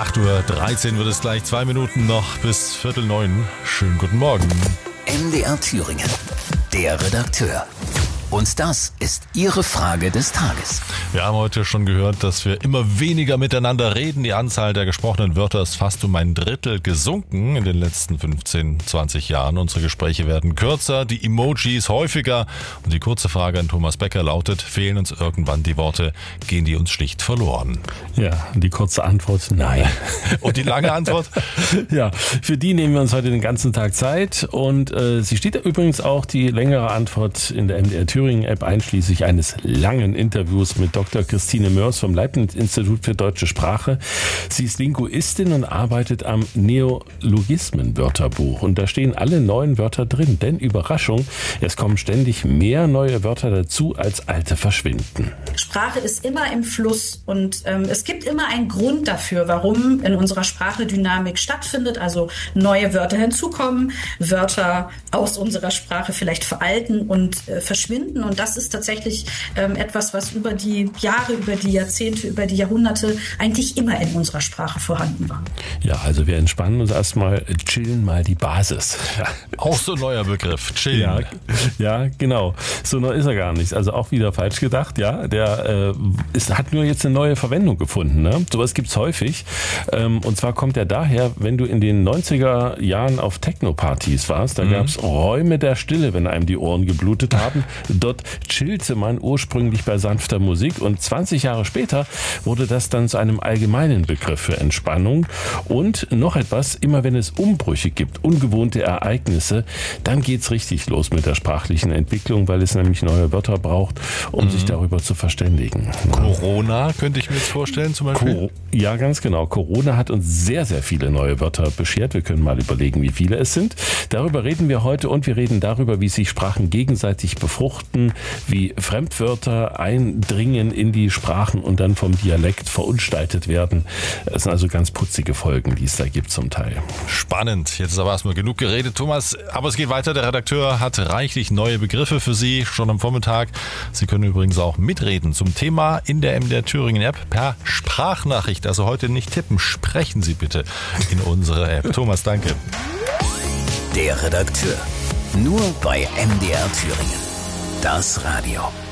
8:13 Uhr wird es gleich, 2 Minuten noch bis 8:45. Schönen guten Morgen. MDR Thüringen, der Redakteur. Und das ist Ihre Frage des Tages. Wir haben heute schon gehört, dass wir immer weniger miteinander reden. Die Anzahl der gesprochenen Wörter ist fast um 1/3 gesunken in den letzten 15, 20 Jahren. Unsere Gespräche werden kürzer, die Emojis häufiger. Und die kurze Frage an Thomas Becker lautet, fehlen uns irgendwann die Worte, gehen die uns schlicht verloren? Ja, die kurze Antwort, nein. Und die lange Antwort? Ja, für die nehmen wir uns heute den ganzen Tag Zeit. Und sie steht übrigens auch die längere Antwort in der MDR Thüringen-App, einschließlich eines langen Interviews mit Dr. Christine Mörs vom Leibniz-Institut für Deutsche Sprache. Sie ist Linguistin und arbeitet am Neologismen-Wörterbuch. Und da stehen alle neuen Wörter drin. Denn Überraschung, es kommen ständig mehr neue Wörter dazu, als alte verschwinden. Sprache ist immer im Fluss und es gibt immer einen Grund dafür, warum in unserer Sprache Dynamik stattfindet. Also neue Wörter hinzukommen, Wörter aus unserer Sprache vielleicht veralten und verschwinden. Und das ist tatsächlich etwas, was über die Jahre, über die Jahrzehnte, über die Jahrhunderte eigentlich immer in unserer Sprache vorhanden war. Ja, also wir entspannen uns erstmal, chillen mal die Basis. Ja. Auch so ein neuer Begriff, chillen. Ja, genau. So neu ist er gar nicht. Also auch wieder falsch gedacht, ja. Der hat nur jetzt eine neue Verwendung gefunden. Ne? Sowas gibt's häufig. Und zwar kommt er daher, wenn du in den 90er Jahren auf Techno-Partys warst, da gab's Räume der Stille, wenn einem die Ohren geblutet haben. Dort chillte man ursprünglich bei sanfter Musik und 20 Jahre später wurde das dann zu einem allgemeinen Begriff für Entspannung. Und noch etwas, immer wenn es Umbrüche gibt, ungewohnte Ereignisse, dann geht's richtig los mit der sprachlichen Entwicklung, weil es nämlich neue Wörter braucht, um sich darüber zu verständigen. Corona könnte ich mir jetzt vorstellen zum Beispiel? Ja, ganz genau. Corona hat uns sehr, sehr viele neue Wörter beschert. Wir können mal überlegen, wie viele es sind. Darüber reden wir heute und wir reden darüber, wie sich Sprachen gegenseitig befruchten, wie Fremdwörter eindringen in die Sprachen und dann vom Dialekt verunstaltet werden. Es sind also ganz putzige Folgen, die es da gibt zum Teil. Spannend. Jetzt ist aber erstmal genug geredet, Thomas. Aber es geht weiter. Der Redakteur hat reichlich neue Begriffe für Sie schon am Vormittag. Sie können übrigens auch mitreden zum Thema in der MDR Thüringen App per Sprachnachricht. Also heute nicht tippen, sprechen Sie bitte in unsere App. Thomas, danke. Der Redakteur. Nur bei MDR Thüringen. Das Radio.